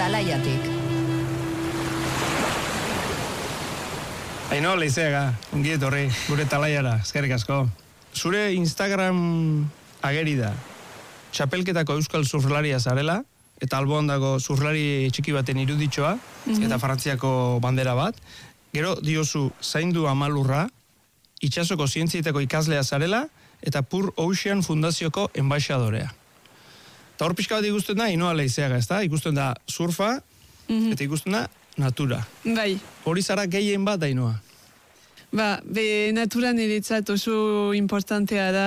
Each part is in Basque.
Talaiatik. Aino, Leizeaga, ongi etorri, gure Talaiara, eskerrik asko. Zure Instagram ageri da, txapelketako euskal surflaria zarela, eta alboan dago surflari txiki baten iruditxoa, eta Frantziako bandera bat. Gero diozu zaindu amalurra, itsasoko zientzietako ikaslea zarela, eta Pur Ocean Fundazioko enbaixadorea. Eta hor pixka bat ikusten da, Ainoa Leizeaga, ez da? Ikusten da surfa, eta ikusten da natura. Bai. Hori zara gehien bat, Ainoa? Be natura niretzat oso importantea da,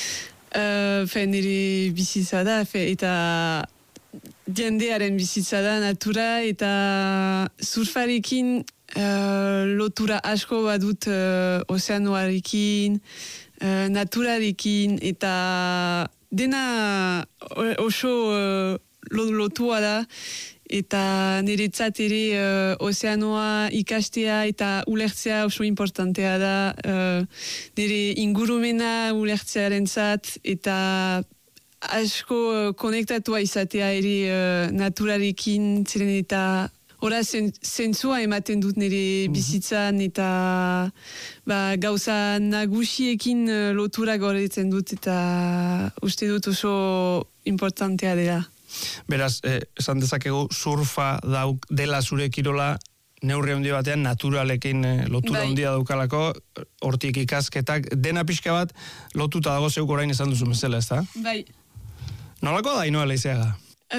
nire bizitza da, eta jendearen bizitza da natura, eta surfarekin lotura asko badut ozeanoarekin, naturarekin, eta dena oso lotua da, eta niretzat ere ozeanoa ikastea eta ulertzea oso importantea da, nire ingurumena ulertzearentzat, eta asko konektatua izatea ere naturarekin, ziren eta ora zentzua ematen dut nire bizitzan, eta gauza nagusiekin lotura gordetzen dut, eta uste dut oso importantea dela. Beraz, esan dezakegu surfa dela zure kirola neurri handi batean naturalekin lotura handia daukalako, hortik ikasketak, dena pixka bat lotuta dago zeuk orain esan duzu bezala, ez da? Bai. Nolako da, Ainoa Leizeaga?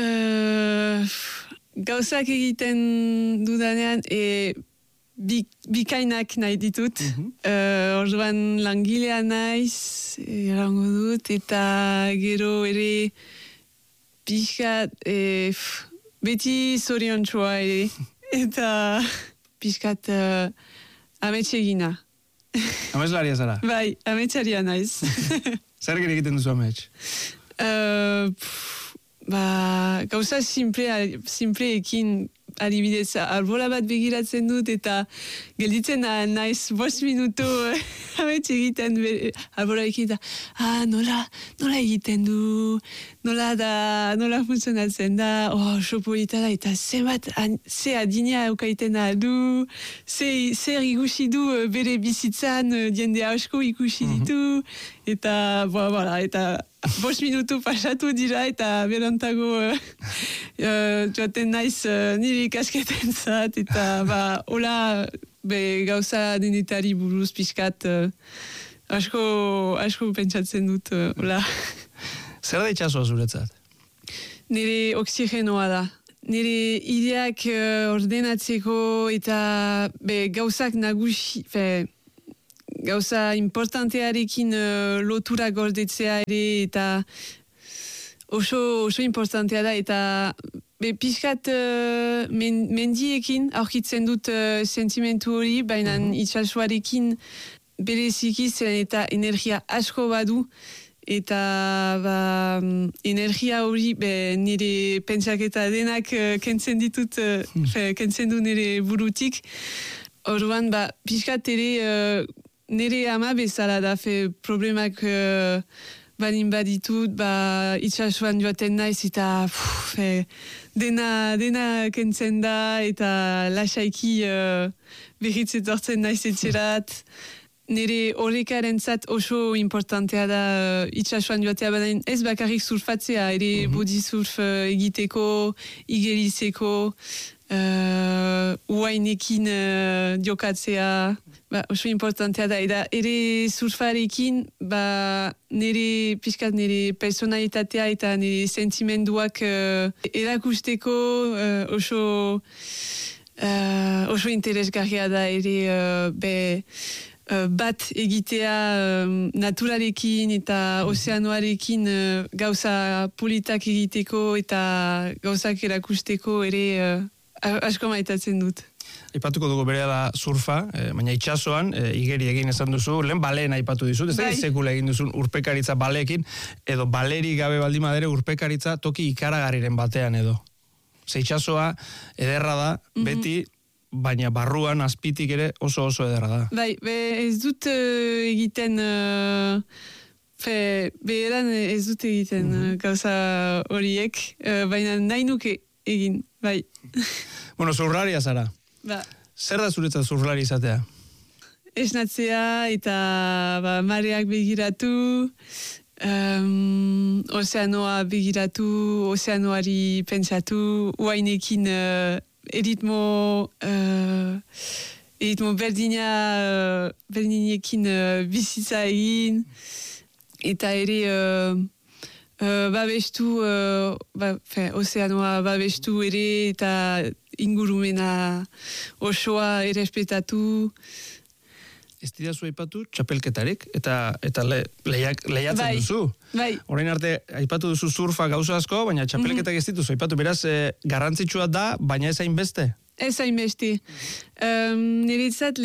Gauzak egiten dudanean, bikainak nahi ditut. Orduan langilea naiz, erango dut, eta gero ere pixkat, beti zoriontxoa ere, eta pixkat ametsegina. Ametslaria zara? Bai, ametsaria naiz. Zer egiten duzu amets? Gauza simpleekin, adibidez, arbola bat begiratzen dut, eta gelditzen naiz 5 minutu amets egiten arbola egiten, nola egiten du, nola funtzionatzen da, oso polita da, eta ze adinea aukaiten du, zer ikusi du bere bizitzan, jende asko ikusi ditu, eta, eta 5 minutu pasatu dira, eta berantago joaten naiz nire ikasketen zat, eta hola gauza denetari buruz pixkat asko pentsatzen dut, hola. Zer da itxasoa zuretzat? Nire oksigenoa da. Nire ideak ordenatzeko, eta gauzak nagusi, gauza importantearekin lotura gordetzea ere, eta oso importantea da, eta pixkat mendiekin aurkitzen dut sentimentu hori, baina itxasuarekin bereziki zen eta energia asko badu, eta energia hori nire pentsaketa denak kentzen ditut, kentzen du nire burutik. Orduan, pixkat ere nire ama bezala da, problemak banin baditut, itxasuan joaten naiz, eta dena kentzen da, eta lasaiki behitz etortzen naiz etxerat. Nire horrekaren zat oso importantea da itxasuan joatea, baina ez bakarrik surfatzea, ere body surf egiteko, igerizeko, uainekin jokatzea, oso importantea da, eta ere surfarekin pixkat nire personalitatea eta nire sentimenduak erakusteko oso interesgarria da, ere bat egitea naturarekin eta ozeanoarekin gauza politak egiteko eta gauzak erakusteko ere asko maitatzen dut. Aipatuko dugu berehala surfa, baina itxasoan, igeri egin esan duzu, lehen baleen aipatu dizut, ez da sekula egin duzun urpekaritza baleekin, edo baleri gabe baldin badere urpekaritza toki ikaragarriren batean edo. Ze itxasoa ederra da, beti, baina barruan, azpitik ere oso ederra da. Bai, ez dut egiten, beheran ez dut egiten gauza horiek, baina nahi nuke egin, bai. Bueno, zurlaria zara. Ba, Zer da zuretzat zurlari izatea? esnatzea eta mareak begiratu, ozeanoa begiratu, ozeanoari pentsatu, uainekin eritmo berdinekin bizitza egin, eta ere babestu, ozeanoa babestu ere, eta ingurumena osoa errespetatu. Ez dira zu aipatu txapelketarik, eta lehiatzen duzu. Bai. Orain arte, aipatu duzu surfa gauza asko, baina txapelketak ez dituzu aipatu. Beraz, garrantzitsua da, baina ez hainbeste. Ez hainbeste. Niretzat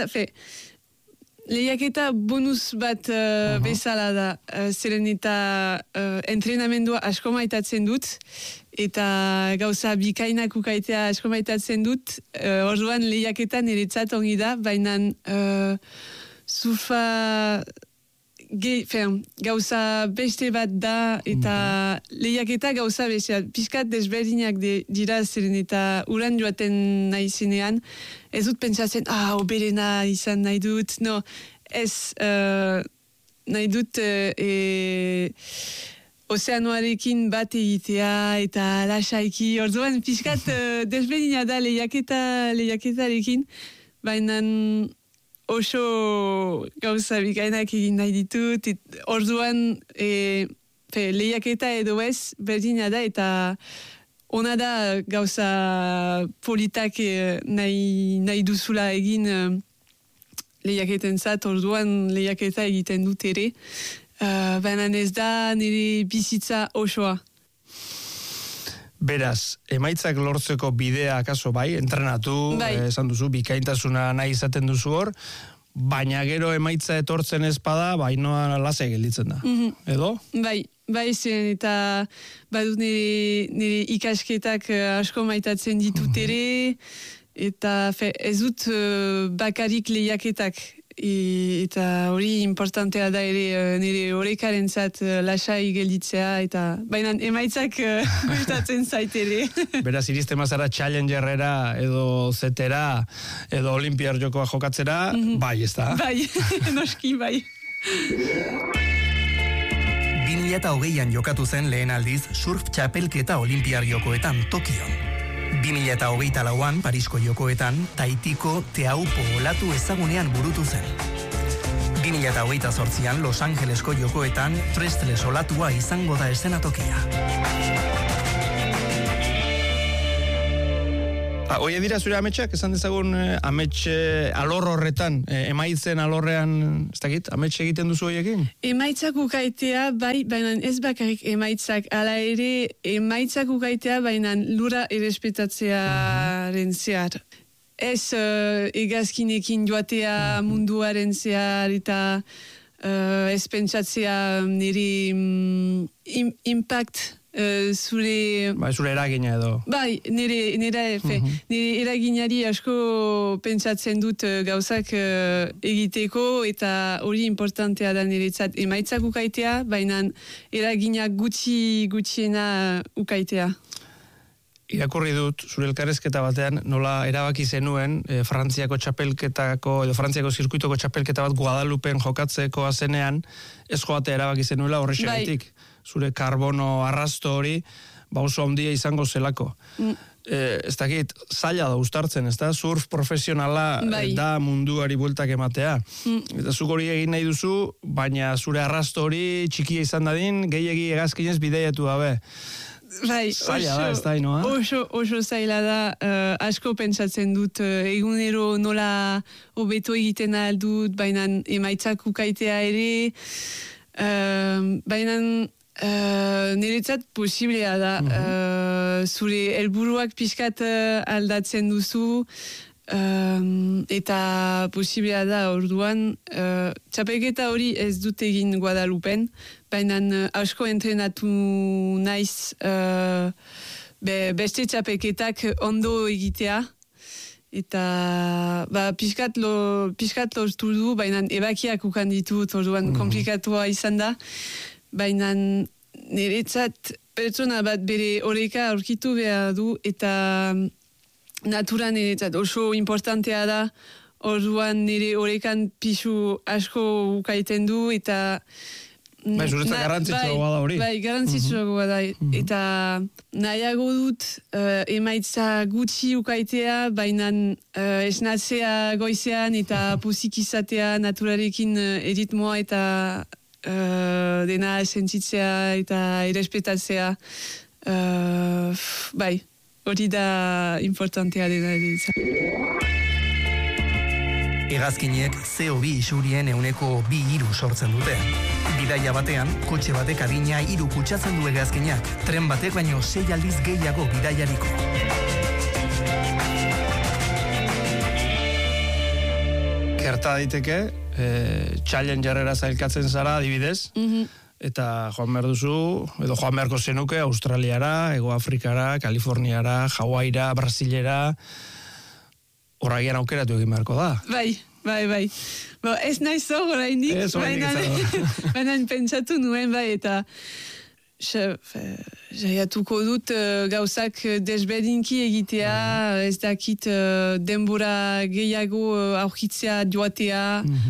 lehiaketa bonus bat bezala da. Zeren eta entrenamendua asko maitatzen dut, eta gauza bikainak ukaitea asko maitatzen dut, orduan lehiaketan niretzat ongi da, baina surfa gauza beste bat da, eta lehiaketa gauza beste, pixkat desberdinak dira, zeren eta uran joaten nahi zinean, ez dut pentsatzen, oberena izan nahi dut, no, ez nahi dut ozeanoarekin bat egitea eta lasaiki, orduan pixkat desberdina da lehiaketarekin, baina oso gauza bikainak egin nahi ditut, orduan lehiaketa edo ez berdina da, eta ona da gauza politak nahi duzula egin lehiaketen zat, orduan lehiaketa egiten dut ere, baina ez da nire bizitza osoa. Beraz, emaitzak lortzeko bidea akaso bai, entrenatu, esan duzu, bikaintasuna nahi izaten duzu hor, baina gero emaitza etortzen ez bada, bainoa lasai gelditzen da. Edo? Bai, zen, eta badut nire ikasketak asko maitatzen ditut ere, eta ez dut bakarik lehiaketak, eta hori importantea da ere nire horrekaren zat lasai gelditzea, eta baina emaitzak gustatzen zaitere. Beraz, iriste mazara challengerera edo zetera edo olimpiar jokoa jokatzera, bai, ez da? Bai, noski, bai. 2020an jokatu zen lehen aldiz surf txapelketa olimpiar jokoetan Tokion. 2024an Parisko jokoetan Tahitiko Teaupo olatu ezagunean burutu zen. 2028an Los Angelesko jokoetan Trestles olatua izango da eszenatokia. Oie dira zure ametsak, esan dezagun amets alor horretan, emaitzen alorrean, ez dakit, amets egiten duzu horiekin? Emaitzak ukaitea, bai, baina ez bakarrik emaitzak, ala ere emaitzak ukaitea, baina lura errespetatzearen zehar. Ez egazkinekin joatea munduaren zehar, eta ez pentsatzea nire impact zure eragina edo. Bai, nire eraginari asko pentsatzen dut gauzak egiteko, eta hori importantea da niretzat emaitzak ukaitea, baina eraginak gutxiena ukaitea. Irakurri dut, zure elkarrezketa batean, nola erabaki zenuen Frantziako txapelketako, edo Frantziako zirkuitoko txapelketa bat Guadalupen jokatzeko azenean, ez joatea erabaki zenuela horrexegatik. Zure karbono arrasto hori, oso handia izango zelako. Ez dakit, zaila da uztartzen, ez da? Surf profesionala da munduari bueltak ematea. Eta zuk hori egin nahi duzu, baina zure arrasto hori txikia izan dadin, gehiegi hegazkinez bideiatu gabe. Bai, zaila da, ez da, inoa? Oso zaila da, asko pentsatzen dut, egunero nola hobeto egiten aldut, baina emaitzak ukaitea ere, baina niretzat posiblea da, zure helburuak pixkat aldatzen duzu, eta posiblea da orduan, txapelketa hori ez dut egin Guadalupen, baina asko entrenatu naiz beste txapelketak ondo egitea, eta pixkat lortu du, baina ebakiak ukan ditut, orduan komplikatua izan da, baina niretzat pertsona bat bere oreka aurkitu behar du, eta naturan niretzat oso importantea da, orduan nire orekan pisu asko ukaiten du, eta bai, zuretzat garrantzitsua da hori. Bai, garrantzitsua da. Eta nahiago dut emaitza gutxi ukaitea, baina esnatzea goizean eta pozik izatea naturarekin eritmoa eta dena sentitzea eta errespetatzea. Bai, hori da importantea dena egitea. Hegazkinek CO2 isurien 2-3 sortzen dute. Bidaia batean, kotxe batek adina 3 kutsatzen du hegazkinak, tren batek baino 6 aldiz gehiago bidaiariko. Gerta daiteke, Challengerera zailkatzen zara adibidez, eta joan behar duzu, edo joan beharko zenuke Australiara, Hego Afrikara, Kaliforniara, Hawaiira, Brasilera, horragian aukeratu egin beharko da. Bai. Bo, ez naiz hor oraindik, baina pentsatu nuen bai, eta jaiatuko dut gauzak desberdinki egitea, ez dakit denbora gehiago aurkitzea joatea,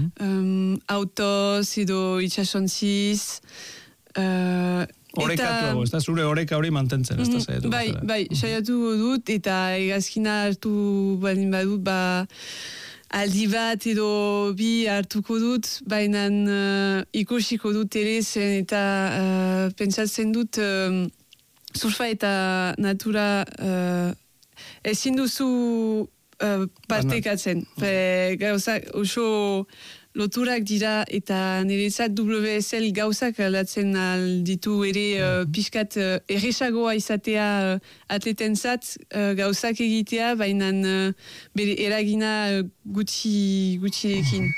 autoz edo itxasontziz, Orekatuago, ez da zure oreka hori mantentzen, ez da zaitu. Bai, saiatu dut, eta hegazkina hartu baldin badut, aldi bat edo bi hartuko dut, baina ikusiko dut ere zen, eta pentsatzen dut surfa eta natura ezin duzu partekatzen. Gauzak oso loturak dira, eta niretzat WSL gauzak aldatzen alditu ere pixkat erresagoa izatea atletentzat gauzak egitea, baina bere eragina gutxiekin.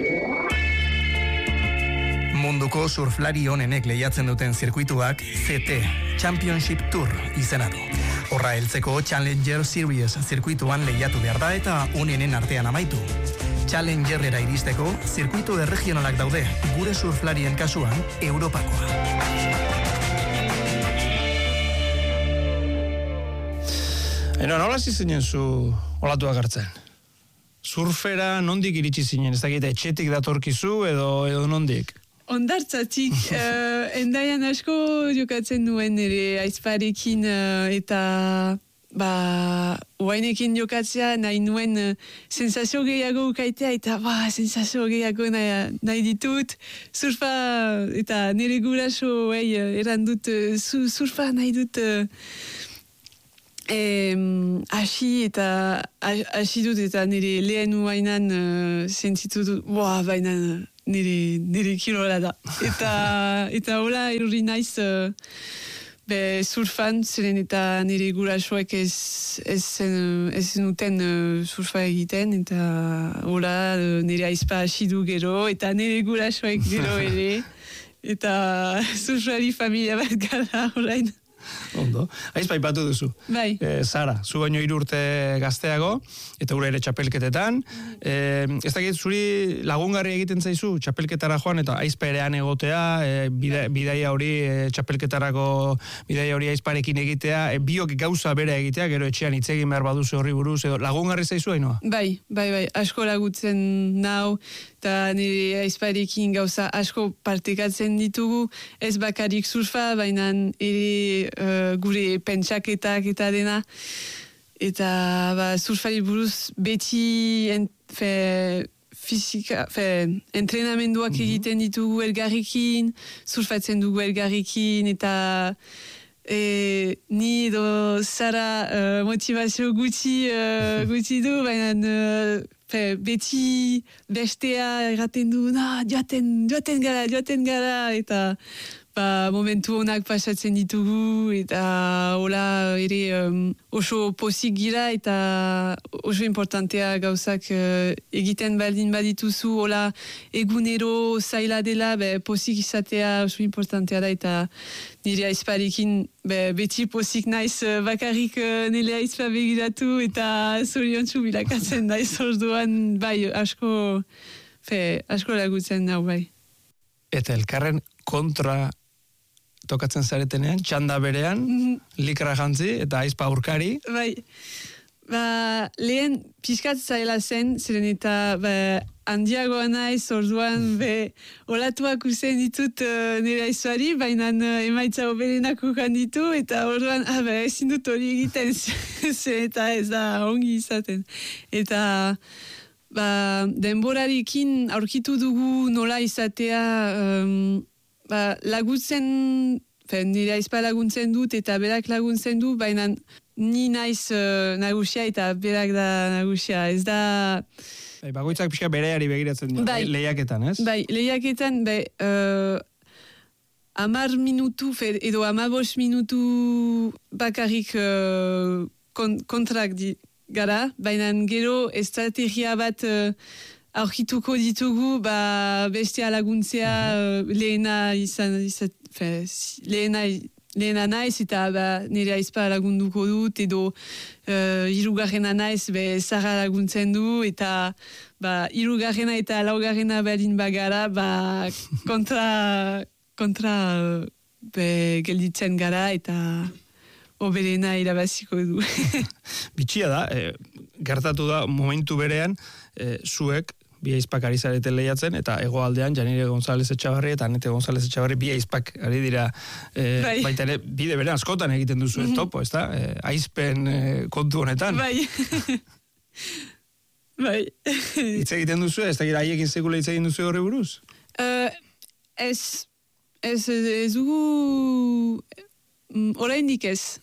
Munduko surflari onenek lehiatzen duten zirkuituak CT, Championship Tour izena du. Horra heltzeko Challenger Series zirkuituan lehiatu behar da eta onenen artean amaitu. Challengerera iristeko, zirkuitu erregionalak daude, gure surflarien kasuan, Europakoa. Nola zinen zu olatuak hartzen? Surfera nondik iritsi zinen? Ez dakit, etxetik datorkizu edo nondik? Ondartzatik, endaian asko jokatzen nuen ere aizparekin eta oainekin jokatzea nahi nuen sensazio gehiago ukaitea eta sensazio gehiago nahi ditut. Surfa eta nire guraso erandut surfa nahi dut hasi dut eta nire lehen uainan sentitu dut, baina nire kirola da. Eta hola eruri naiz surfan, zeren eta nire gurasoek ez zenuten surfa egiten, eta hola nire aizpa hasi du gero, eta nire gurasoek gero ere, eta surfari familia bat gara orain. Ondo. Aizpa ipatu duzu. Bai. Sara, zu baino 3 urte gazteago, eta ura ere txapelketetan. Ez dakit, zuri lagungarri egiten zaizu txapelketara joan, eta aizpa erean egotea, bidaia hori txapelketarako bidaia hori aizparekin egitea, biok gauza bera egitea, gero etxean hitz egin behar baduzu horri buruz, edo lagungarri zaizu hainoa? Bai, asko lagutzen nau, eta nire aizparekin gauza asko partekatzen ditugu, ez bakarik surfa, baina ere gure pentsaketak eta dena, eta surfari buruz beti entrenamenduak egiten ditugu elgarrikin, surfatzen dugu elgarrikin, eta ni edo Sara motivazio gutxi du, baina beti bestea erraten du, joaten gara, eta momentu honak pasatzen ditugu, eta hola ere oso pozik gira, eta oso importantea gauzak egiten baldin badituzu, hola egunero zaila dela, pozik izatea oso importantea da, eta nire aizparekin beti pozik naiz bakarrik nire aizpa begiratu, eta zoriontsu bilakatzen naiz orduan, asko lagutzen nau, bai. Eta elkarren kontra tokatzen zaretenean, txanda berean, likra jantzi eta aizpa urkari. Bai, lehen pixkat zaila zen, zeren eta handiagoa naiz, orduan olatuak usen ditut nire aizuari, baina emaitza oberenak ukan ditu, eta orduan, ezin dut hori egiten, zeren eta ez da ongi izaten. Eta denborarekin aurkitu dugu nola izatea laguntzen, nire aizpa laguntzen dut eta berak laguntzen du, baina ni naiz nagusia eta berak da nagusia. Ez da... Bagoitzak pixka bereari begiratzen dira, lehiaketan, ez? Bai, lehiaketan, 10 minutu, edo 15 minutu bakarrik kontrak gara, baina gero estrategia bat aurkituko ditugu, bestea laguntzea lehena naiz, eta nire aizpa lagunduko dut, edo hirugarrena naiz, zara laguntzen du, eta hirugarrena eta laugarrena berdin bagara, kontra gelditzen gara, eta oberena irabaziko du. Bitxia da, gertatu da momentu berean, zuek bi aizpak ari zareten lehiatzen, eta hegoaldean Janire González Etxabarri eta Anete González Etxabarri bi aizpak ari dira, baita ere, bide berean askotan egiten duzu topo, ez da? Aizpen kontu honetan. Bai. Bai. Hitz egiten duzu, ez da gira haiekin sekula hitz egin duzu horri buruz? Ez dugu... Oraindik ez.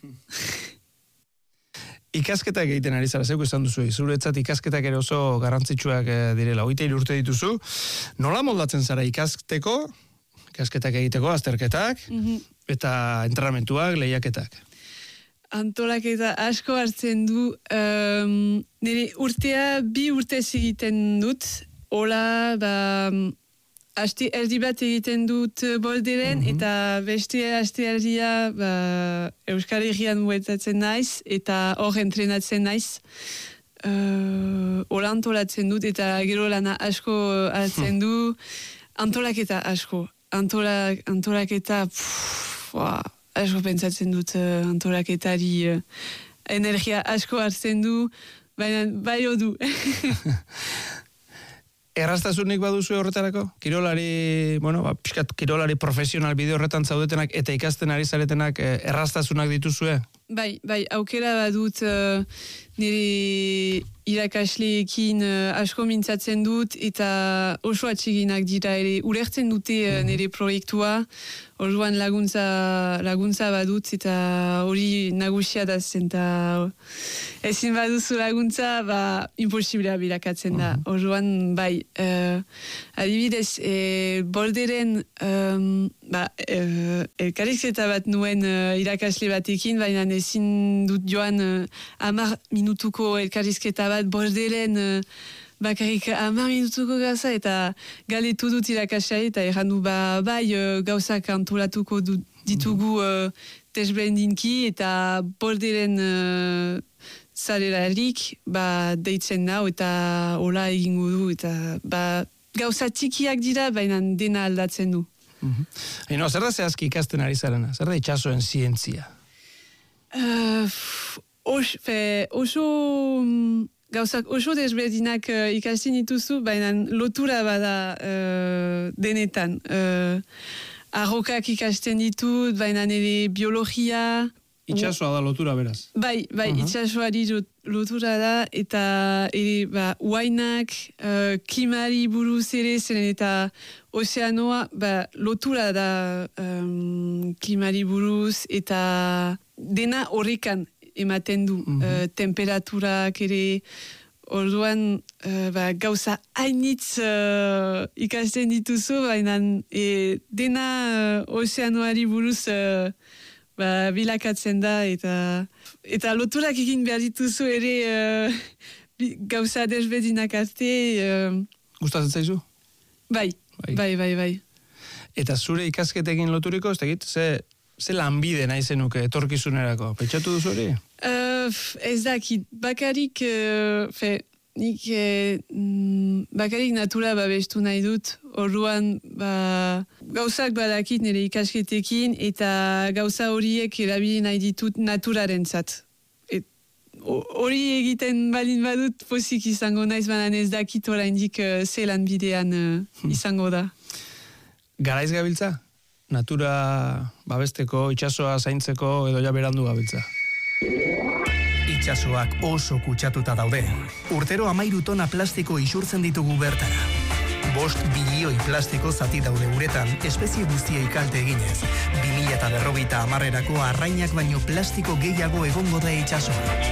Ikasketak egiten ari zara, zeuko esan duzu, zuretzat ikasketak ere oso garrantzitsuak direla, 23 urte dituzu, nola moldatzen zara ikasketak egiteko, azterketak, eta entrenamentuak, lehiaketak? Antolaketa asko hartzen du, nire urtea 2 urtez egiten dut, hola, aste erdi bat egiten dut Bolderen, eta beste aste erdia Euskal Herrian bueltatzen naiz, eta hor entrenatzen naiz. Hola antolatzen dut, eta gero lana asko hartzen du. Antolaketa asko. Antolaketa, asko pentsatzen dut antolaketari energia asko hartzen du, baina bai du. Erraztasunik baduzu horretarako? Kirolari, pixkat kirolari profesional bide horretan zaudetenak eta ikasten ari zaretenak erraztasunak dituzue? Bai, aukera badut nire irakasleekin asko mintzatzen dut eta oso atseginak dira ere ulertzen dute nire proiektua, orduan laguntza badut eta hori nagusia da zen, eta ezin baduzu laguntza, imposiblea bilakatzen da. Orduan, bai, adibidez, Bolderen elkarrizketa bat nuen irakasle batekin, baina ezin dut joan 10 minutuko elkarrizketa bat Bolderen bakarrik 10 minutuko gauza, eta galetu dut irakasleari eta errandu bai gauzak antolatuko ditugu desberdinki, eta Bolderen zarelarik deitzen nau eta hola egingo du, eta gauza txikiak dira, baina dena aldatzen du. Zer da zehazki ikasten ari zarena? Zer da itxasoen zientzia? Gauzak oso desberdinak ikasten dituzu, baina lotura bada denetan. Arrokak ikasten ditut, baina nire biologia... Itxasoa da lotura, beraz? Bai, itxasoari lotura da, eta uainak, klimari buruz ere, zeren eta ozeanoa lotura da klimari buruz, eta dena horrekan ematen du, temperaturak ere, orduan gauza hainitz ikasten dituzu, baina dena ozeanoari buruz bilakatzen da, eta loturak egin behar dituzu ere gauza desbedinak arte. Gustatzen zaizu? Bai. Eta zure ikasketekin loturiko, ez tegit, ze lanbide nahi zenuke etorkizunerako? Pentsatu duzu hori? Ez dakit, bakarik nik bakarik natura babestu nahi dut, orduan gauzak badakit nire ikasketekin eta gauza horiek erabili nahi ditut naturarentzat. Hori egiten balin badut pozik izango naiz, baina ez dakit oraindik zelan bidean izango da. Garaiz gabiltza? Natura babesteko, itsasoa zaintzeko edo ja berandu gabiltza? Itsasoak oso kutsatuta daude. Urtero 13 tona plastiko isurtzen ditugu bertara. 5 bilioi plastiko zati daude uretan, espezie guztiei kalte eginez. 2050 arrainak baino plastiko gehiago egongo da itsasoan.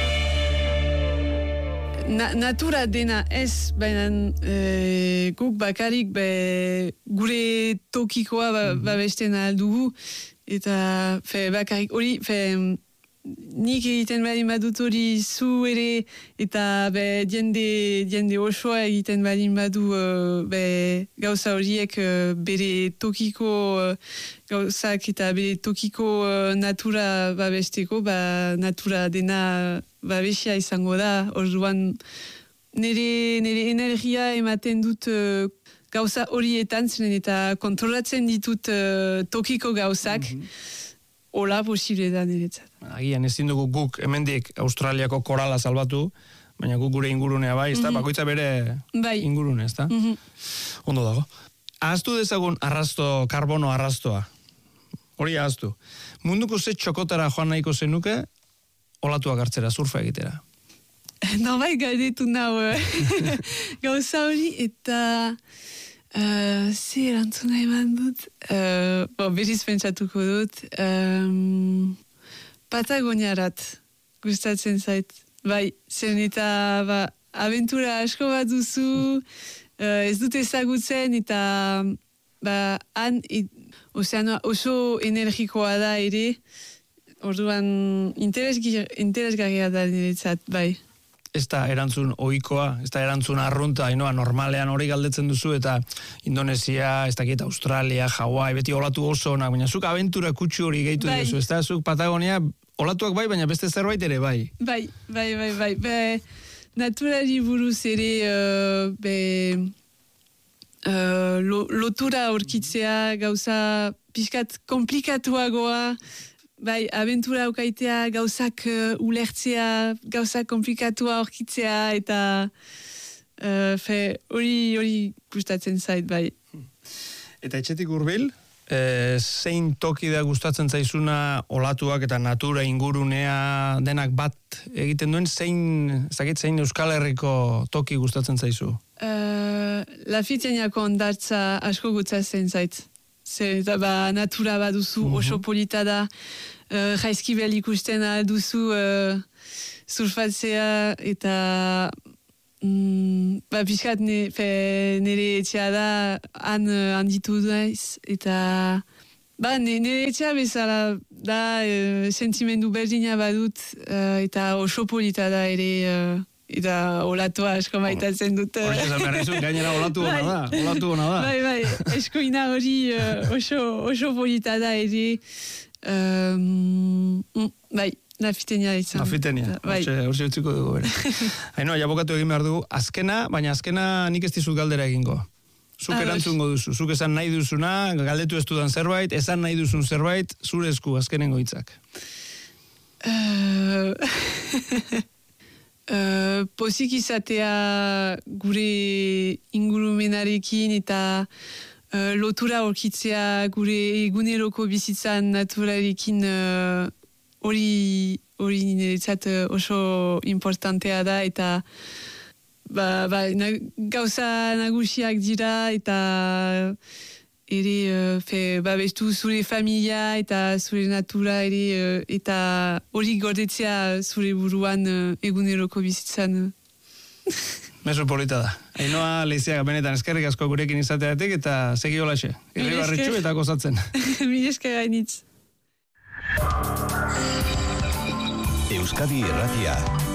Natura dena ez, baina guk bakarik gure tokikoa babesten aldugu, eta bakarik hori, nik egiten balin badut hori zu ere, eta jende osoa egiten balin badu gauza horiek bere tokiko gauzak eta bere tokiko natura babesteko, natura dena babesia izango da, orduan nire energia ematen dut gauza horietan, zeren eta kontrolatzen ditut tokiko gauzak, hola posible da niretzat. Agian ezin dugu guk hemendik Australiako korala salbatu, baina guk gure ingurunea bai, ezta? Bakoitza bere ingurune, ezta? Ondo dago. Ahaztu dezagun karbono arrastoa. Hori ahaztu. Munduko ze txokotara joan nahiko zenuke, olatuak hartzera, surfa egitera. Bai, galdetu nau gauza hori, eta ze erantzuna eman dut. Berriz pentsatuko dut. Patagoniarat gustatzen zait. Bai, zen eta abentura asko bat duzu, ez dut ezagutzen, eta han ozeanoa oso energikoa da ere, orduan interesgarria da niretzat, bai. Ez da erantzun ohikoa, ez da erantzun arrunta, normalean hori galdetzen duzu, eta Indonesia, ez dakit Australia, Hawaii, beti olatu oso onak, baina zuk abentura kutsu hori gehitu duzu, ez da, zuk Patagonia, olatuak bai, baina beste zerbait ere bai. Bai. Naturari buruz ere, lotura aurkitzea, gauza pixkat komplikatuagoa, bai, abentura aukaitea, gauzak ulertzea, gauzak komplikatua aurkitzea, eta hori gustatzen zait, bai. Eta etxetik hurbil, zein toki da gustatzen zaizuna olatuak eta natura ingurunea denak bat egiten duen, zein Euskal Herriko toki gustatzen zaizu? Lafiteniako ondartza asko gustatzen zait. Eta natura baduzu oso polita da, jaizkibel ikusten duzu surfatzea, eta pixkat nire etxea da handitu daiz, eta nire etxea bezala da sentimendu berdina badut, eta oso polita da ere, eta olatua asko maitatzen dut. Hori esan behar izun, gainera olatu hona da. Bai, eskoina hori oso polita da ere. Bai, Lafitenia izan. Lafitenia, hori utziko dugu bere. Hainoa, jabokatu egin behar dugu. Baina azkena nik ez dizut galdera egingo. Zuk erantzungo duzu. Zuk esan nahi duzuna, galdetu ez dudan zerbait, esan nahi duzun zerbait, zure esku azkenengo hitzak. Pozik izatea gure ingurumenarekin eta lotura aurkitzea gure eguneroko bizitzan naturarekin hori niretzat oso importantea da, eta gauza nagusiak dira, eta ere babestu zure familia eta zure natura ere, eta hori gordetzea zure buruan eguneroko bizitzan. Mesopolita da. Ainoa Leizeaga, benetan eskerrik asko gurekin izateatik, eta segi holaxe. Irribarritxu eta gozatzen. Mil esker gainitz. Euskadi Irratia.